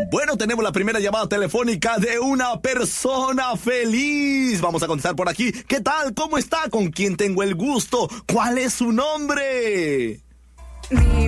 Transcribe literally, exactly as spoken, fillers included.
Bueno, tenemos la primera llamada telefónica de una persona feliz. Vamos a contestar por aquí. ¿Qué tal? ¿Cómo está? ¿Con quién tengo el gusto? ¿Cuál es su nombre? Mi